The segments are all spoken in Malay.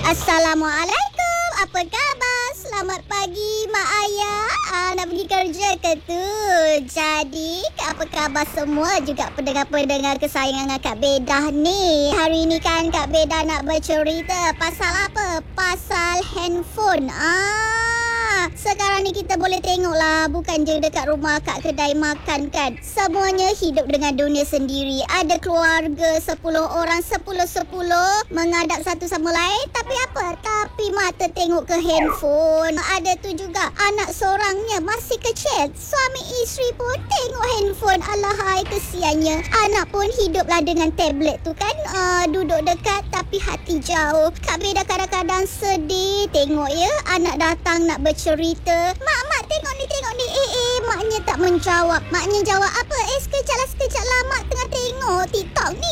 Assalamualaikum. Apa khabar? Selamat pagi Mak Ayah. Nak pergi kerja ke tu? Jadi apa khabar semua juga pendengar-pendengar kesayangan Kak Bedah ni? Hari ni kan Kak Bedah nak bercerita pasal apa? Pasal handphone. Sekarang ni kita boleh tengok lah, bukan je dekat rumah kat kedai makan kan, semuanya hidup dengan dunia sendiri. Ada keluarga 10 orang 10 menghadap satu sama lain, tapi apa? Tapi mata tengok ke handphone. Ada tu juga anak seorangnya masih kecil, suami isteri pun tengok handphone. Alahai, kesiannya. Anak pun hiduplah dengan tablet tu kan, duduk dekat tapi hati jauh. Kak Bedah kadang-kadang sedih tengok ya, anak datang nak bercerita, mak tengok ni maknya tak menjawab. Maknya jawab apa? Sekejap lah mak tengah tengok TikTok ni.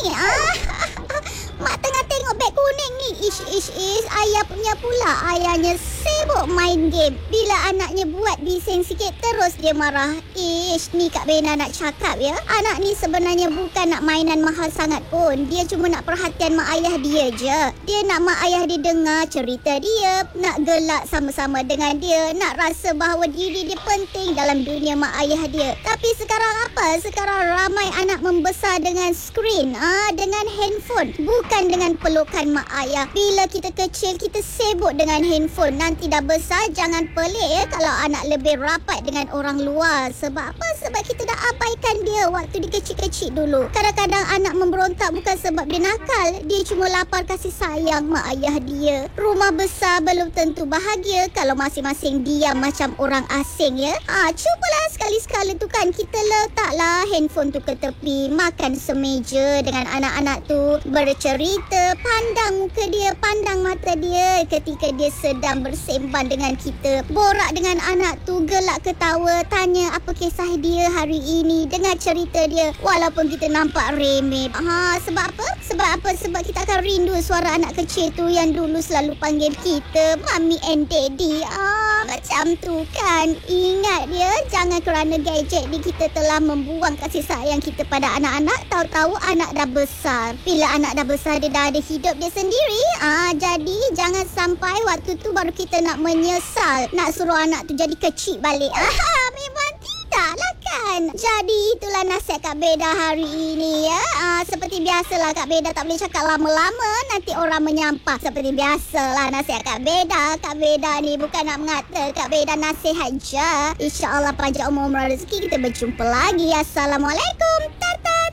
Mak tengah tengok beg kuning ni. Ish. Ayah punya pula, ayahnya sibuk main game. Bila anaknya buat bising sikit, terus dia marah. Ni Kak Bedah nak cakap ya, anak ni sebenarnya bukan nak mainan mahal sangat pun. Dia cuma nak perhatian mak ayah dia je. Dia nak mak ayah dia dengar cerita dia, nak gelak sama-sama dengan dia, nak rasa bahawa diri dia penting dalam dunia mak ayah dia. Tapi sekarang apa? Sekarang ramai anak membesar dengan skrin, dengan handphone, bukan dengan pelukan mak ayah. Bila kita kecil, kita sibuk dengan handphone. Nanti dah besar, jangan pelik ya kalau anak lebih rapat dengan orang luar. Sebab apa? Sebab kita dah abaikan dia waktu dia kecil-kecil dulu. Kadang-kadang anak memberontak bukan sebab dia nakal, dia cuma lapar kasih sayang mak ayah dia. Rumah besar belum tentu bahagia kalau masing-masing diam macam orang asing ya. Cubalah sekali-sekala tu kan, kita letaklah handphone tu ke tepi, makan semeja dengan anak-anak tu, bercerita, pandang muka dia, pandang mata dia ketika dia sedang bersembang dengan kita. Borak dengan anak tu, gelak ketawa, tanya apa kisah dia hari ini, dengar cerita dia walaupun kita nampak remeh. Sebab apa? Sebab kita akan rindu suara anak kecil tu yang dulu selalu panggil kita Mami and Daddy. Macam tu kan. Ingat dia, jangan kerana gadget ni kita telah membuang kasih sayang kita pada anak-anak. Tahu-tahu anak dah besar. Bila anak dah besar, dia dah ada hidup dia sendiri. Jadi jangan sampai waktu tu baru kita nak menyesal, nak suruh anak tu jadi kecil balik. Memang tidaklah kan. Jadi itulah nasihat Kak Bedah hari ini ya. Seperti biasalah Kak Bedah tak boleh cakap lama-lama, nanti orang menyampah. Seperti biasalah nasihat Kak Bedah. Kak Bedah ni bukan nak mengata, Kak Bedah nasihat je. InsyaAllah panjang umur rezeki, kita berjumpa lagi. Assalamualaikum.